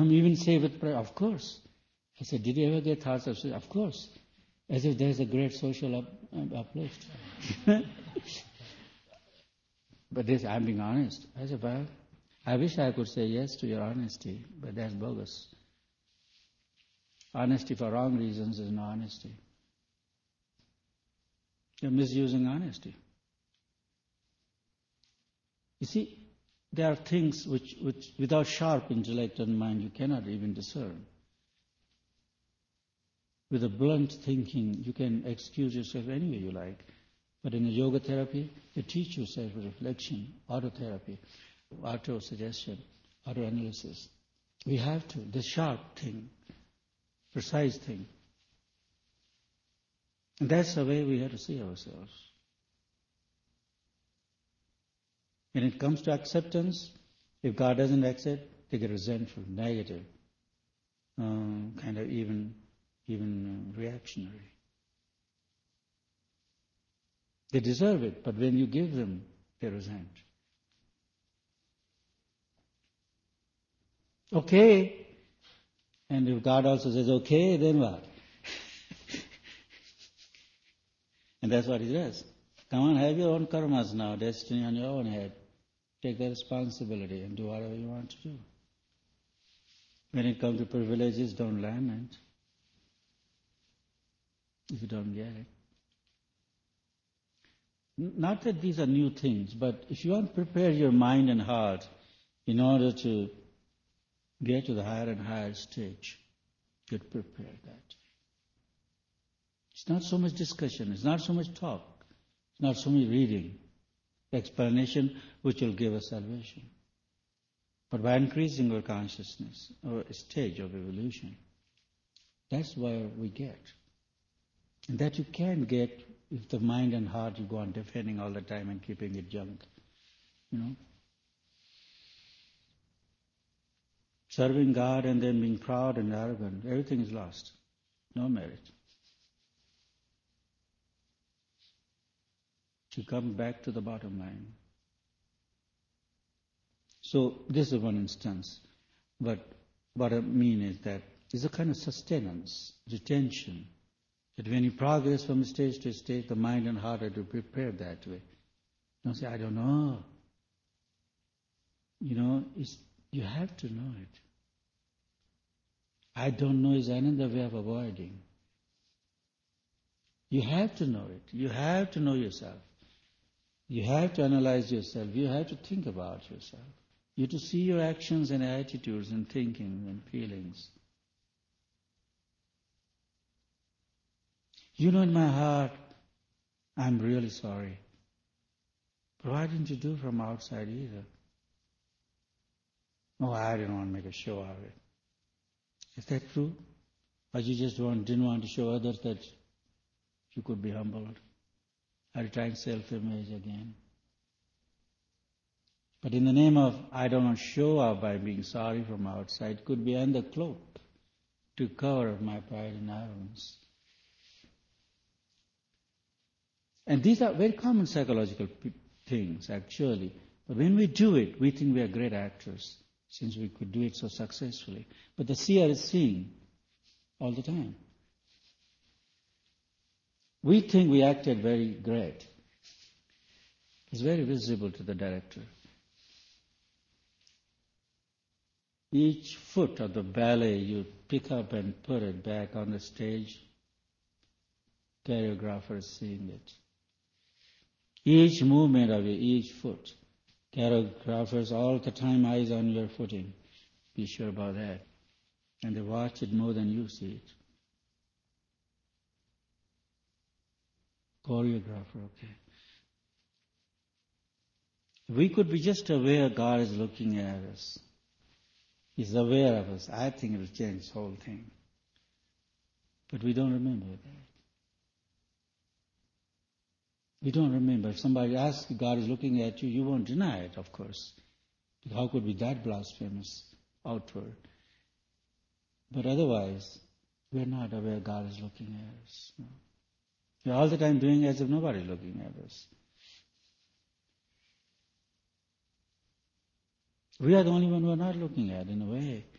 Some even say with pride, of course. I said, did you ever get thoughts of suicide? Of course. As if there's a great social uplift. But this, I'm being honest. I said, well, I wish I could say yes to your honesty, but that's bogus. Honesty for wrong reasons is no honesty. You're misusing honesty. You see, there are things which without sharp intellect and mind you cannot even discern. With a blunt thinking, you can excuse yourself any way you like. But in a yoga therapy, they teach you self-reflection, autotherapy, auto-suggestion, auto-analysis. We have to, the sharp thing, precise thing. And that's the way we have to see ourselves. When it comes to acceptance, if God doesn't accept, they get resentful, negative, kind of even reactionary. They deserve it, but when you give them, they resent. Okay. And if God also says, okay, then what? And that's what He does. Come on, have your own karmas now, destiny on your own head. Take the responsibility and do whatever you want to do. When it comes to privileges, don't lament if you don't get it. Not that these are new things, but if you want to prepare your mind and heart in order to get to the higher and higher stage, you'd prepare that. It's not so much discussion, it's not so much talk, it's not so much reading, explanation which will give us salvation. But by increasing our consciousness, our stage of evolution, that's where we get. And that you can't get if the mind and heart you go on defending all the time and keeping it junk. Serving God and then being proud and arrogant, everything is lost. No merit. To come back to the bottom line. So this is one instance. But what I mean is that it's a kind of sustenance, retention. That when you progress from stage to stage, the mind and heart are to prepare that way. Don't say, I don't know. You have to know it. I don't know is another way of avoiding. You have to know it. You have to know yourself. You have to analyze yourself. You have to think about yourself. You have to see your actions and attitudes and thinking and feelings. In my heart, I'm really sorry. But why didn't you do from outside either? No, I didn't want to make a show of it. Is that true? Or you just didn't want to show others that you could be humbled? Are you trying self-image again? But in the name of, I don't want to show up by being sorry from outside, could be under cloak to cover my pride and arrogance. And these are very common psychological things, actually. But when we do it, we think we are great actors, since we could do it so successfully. But the seer is seeing all the time. We think we acted very great. It's very visible to the director. Each foot of the ballet you pick up and put it back on the stage, choreographer is seeing it. Each movement of each foot, choreographers all the time eyes on your footing. Be sure about that. And they watch it more than you see it. Choreographer, okay. We could be just aware God is looking at us. He's aware of us. I think it will change the whole thing. But we don't remember that. We don't remember. If somebody asks God is looking at you, you won't deny it, of course. How could be that blasphemous outward? But otherwise, we're not aware God is looking at us. No. We're all the time doing as if nobody is looking at us. We are the only one who are not looking at, in a way.